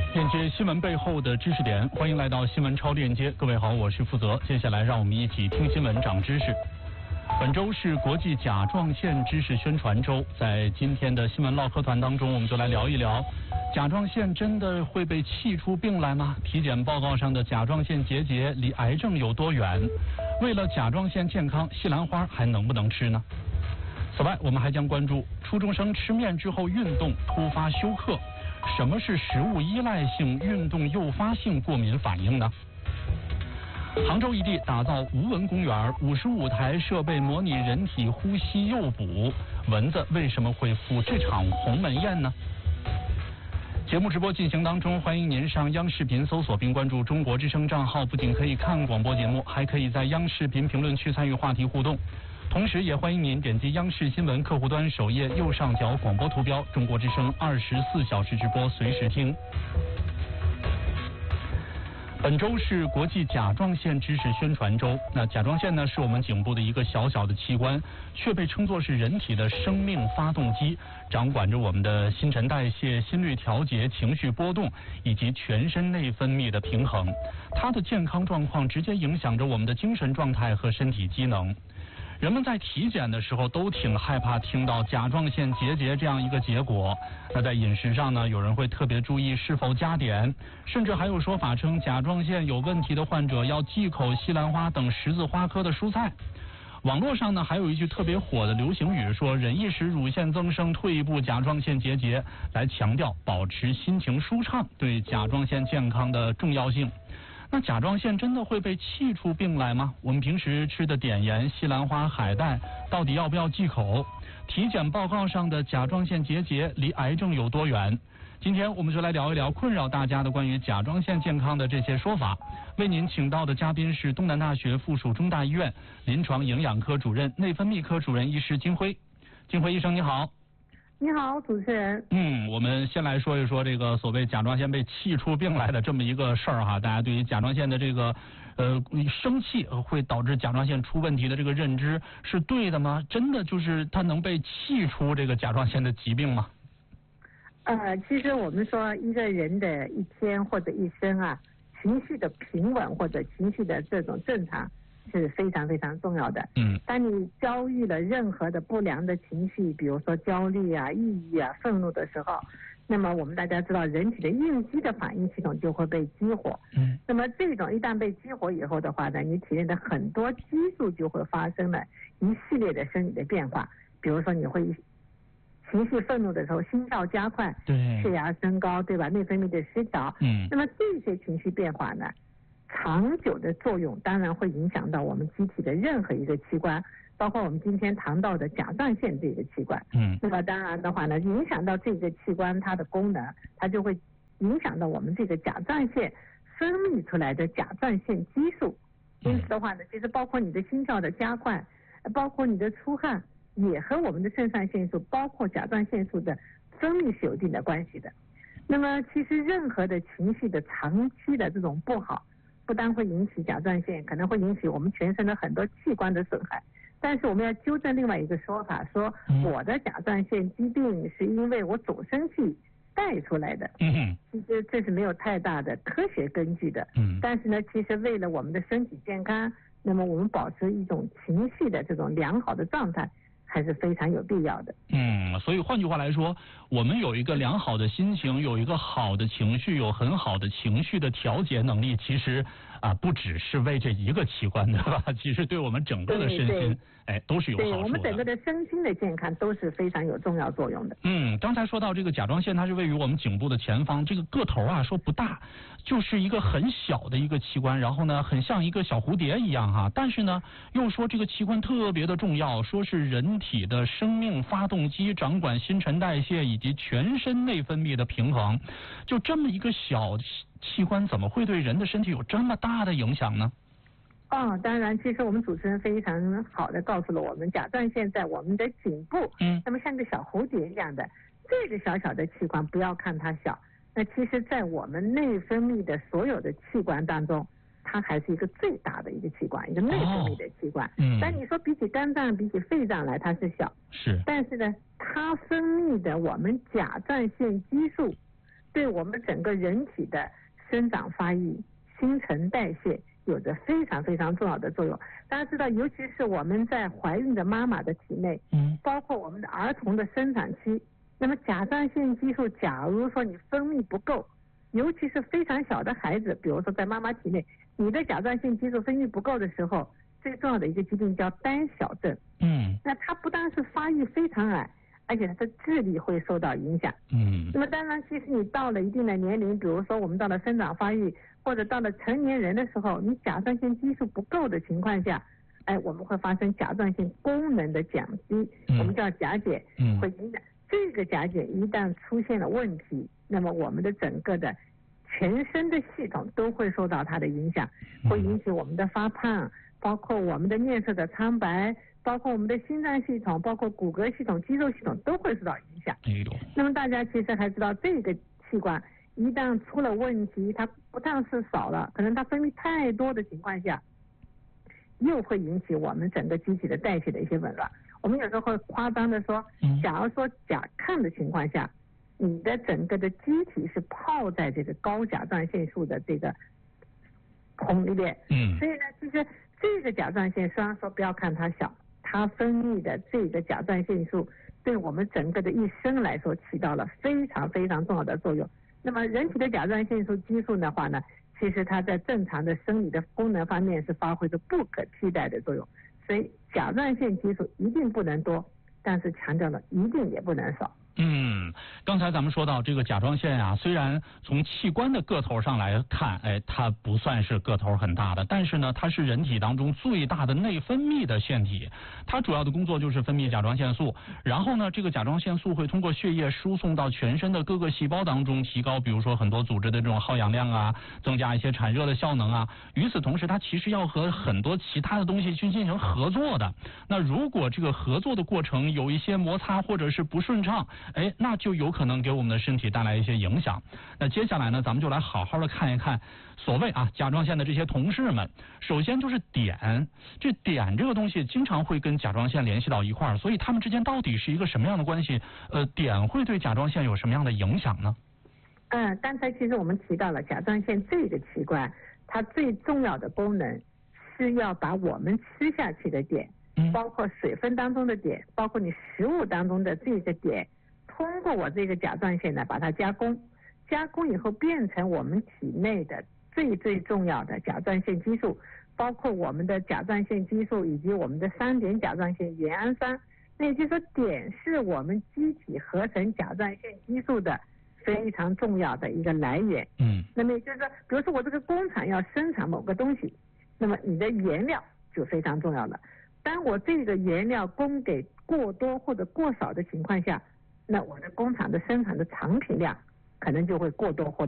链接新闻背后的知识点，欢迎来到新闻超链接。各位好，我是负责。接下来让我们一起听新闻长知识。本周是国际甲状腺知识宣传周，在今天的新闻唠嗑团当中，我们就来聊一聊，甲状腺真的会被气出病来吗？体检报告上的甲状腺结节离癌症有多远？为了甲状腺健康，西兰花还能不能吃呢？此外，我们还将关注初中生吃面之后运动突发休克，什么是食物依赖性运动诱发性过敏反应呢？杭州一地打造无蚊公园，55台设备模拟人体呼吸诱捕，蚊子为什么会赴这场鸿门宴呢？节目直播进行当中，欢迎您上央视频搜索并关注中国之声账号，不仅可以看广播节目，还可以在央视频评论区参与话题互动。同时也欢迎您点击央视新闻客户端首页右上角广播图标，中国之声24小时直播，随时听。本周是国际甲状腺知识宣传周。那甲状腺呢，是我们颈部的一个小小的器官，却被称作是人体的生命发动机，掌管着我们的新陈代谢、心率调节、情绪波动以及全身内分泌的平衡。它的健康状况直接影响着我们的精神状态和身体机能。人们在体检的时候都挺害怕听到甲状腺结节这样一个结果。那在饮食上呢，有人会特别注意是否加碘，甚至还有说法称甲状腺有问题的患者要忌口西兰花等十字花科的蔬菜。网络上呢，还有一句特别火的流行语，说忍一时乳腺增生，退一步甲状腺结节，来强调保持心情舒畅对甲状腺健康的重要性。那甲状腺真的会被气出病来吗？我们平时吃的碘盐、西兰花、海带，到底要不要忌口？体检报告上的甲状腺结节离癌症有多远？今天我们就来聊一聊困扰大家的关于甲状腺健康的这些说法。为您请到的嘉宾是东南大学附属中大医院临床营养科主任、内分泌科主任医师金辉。金辉医生你好。 你好，主持人。 我们先来说一说这个所谓甲状腺被气出病来的这么一个事儿哈。大家对于甲状腺的这个生气会导致甲状腺出问题的这个认知是对的吗？真的就是它能被气出这个甲状腺的疾病吗？ 其实我们说一个人的一天或者一生啊，情绪的平稳或者情绪的这种正常是非常非常重要的。当你遭遇了任何的不良的情绪，比如说焦虑啊、抑郁啊、愤怒的时候，那么我们大家知道，人体的应激的反应系统就会被激活。那么这种一旦被激活以后的话呢，你体内的很多激素就会发生了一系列的生理的变化，比如说你会情绪愤怒的时候，心跳加快，血压升高，对吧？内分泌的失调。那么这些情绪变化呢，长久的作用当然会影响到我们机体的任何一个器官，包括我们今天谈到的甲状腺这个器官。那么当然的话呢，影响到这个器官它的功能，它就会影响到我们这个甲状腺分泌出来的甲状腺激素。因此的话呢，其实包括你的心跳的加快，包括你的出汗，也和我们的肾上腺素包括甲状腺素的分泌是有一定的关系的。那么其实任何的情绪的长期的这种不好，不单会引起甲状腺，可能会引起我们全身的很多器官的损害。但是我们要纠正另外一个说法，说我的甲状腺疾病是因为我总生气带出来的。其实这是没有太大的科学根据的。但是呢，其实为了我们的身体健康，那么我们保持一种情绪的这种良好的状态还是非常有必要的。 所以换句话来说，我们有一个良好的心情，有一个好的情绪，有很好的情绪的调节能力，其实不只是为这一个器官对吧？其实对我们整个的身心都是有好处的。 对我们整个的身心的健康都是非常有重要作用的。 刚才说到这个甲状腺，它是位于我们颈部的前方，这个个头啊说不大，就是一个很小的一个器官，然后呢很像一个小蝴蝶一样哈。但是呢又说这个器官特别的重要，说是人体的生命发动机，掌管新陈代谢以及全身内分泌的平衡。就这么一个小器官，怎么会对人的身体有这么大的影响呢？ 当然，其实我们主持人非常好的告诉了我们，甲状腺在我们的颈部，那么像个小蝴蝶一样的这个小小的器官，不要看它小，那其实在我们内分泌的所有的器官当中，它还是一个最大的一个器官，一个内分泌的器官。但你说比起肝脏、比起肺脏来，它是小， 是， 但是呢，它分泌的我们甲状腺激素对我们整个人体的生长发育、新陈代谢有着非常非常重要的作用。大家知道，尤其是我们在怀孕的妈妈的体内，包括我们的儿童的生长期，那么甲状腺激素假如说你分泌不够，尤其是非常小的孩子，比如说在妈妈体内，你的甲状腺激素分泌不够的时候，最重要的一个疾病叫胆小症。那它不但是发育非常矮，而且它的智力会受到影响。那么当然，其实你到了一定的年龄，比如说我们到了生长发育，或者到了成年人的时候，你甲状腺激素不够的情况下，我们会发生甲状腺功能的降低，我们叫甲减，会影响。这个甲减一旦出现了问题，那么我们的整个的全身的系统都会受到它的影响，会引起我们的发胖，包括我们的面色的苍白，包括我们的心脏系统，包括骨骼系统、肌肉系统都会受到影响。那么大家其实还知道，这个器官一旦出了问题，它不但是少了，可能它分泌太多的情况下，又会引起我们整个机体的代谢的一些紊乱。我们有时候会夸张的说，假如说甲亢的情况下，你的整个的机体是泡在这个高甲状腺素的这个桶里面。所以呢，其实这个甲状腺虽然说不要看它小，它分泌的这个甲状腺素对我们整个的一生来说起到了非常非常重要的作用。那么人体的甲状腺素激素的话呢，其实它在正常的生理的功能方面是发挥着不可替代的作用。所以甲状腺激素一定不能多，但是强调了一定也不能少。 刚才咱们说到这个甲状腺啊，虽然从器官的个头上来看，它不算是个头很大的，但是呢，它是人体当中最大的内分泌的腺体，它主要的工作就是分泌甲状腺素，然后呢，这个甲状腺素会通过血液输送到全身的各个细胞当中，提高比如说很多组织的这种耗氧量啊，增加一些产热的效能啊。与此同时，它其实要和很多其他的东西去进行合作的。那如果这个合作的过程有一些摩擦或者是不顺畅，那就有可能给我们的身体带来一些影响。那接下来呢，咱们就来好好的看一看所谓甲状腺的这些同事们。首先就是碘，这个东西经常会跟甲状腺联系到一块儿，所以它们之间到底是一个什么样的关系？碘会对甲状腺有什么样的影响呢？ 刚才其实我们提到了甲状腺这个器官，它最重要的功能是要把我们吃下去的碘，包括水分当中的碘，包括你食物当中的这个碘，通过我这个甲状腺呢把它加工以后变成我们体内的最重要的甲状腺激素，包括我们的甲状腺激素以及我们的3碘甲状腺原氨酸。那也就是说，碘是我们机体合成甲状腺激素的非常重要的一个来源。那么也就是说，比如说我这个工厂要生产某个东西，那么你的原料就非常重要了。当我这个原料供给过多或者过少的情况下，那我的工厂的生产的产品量可能就会过多或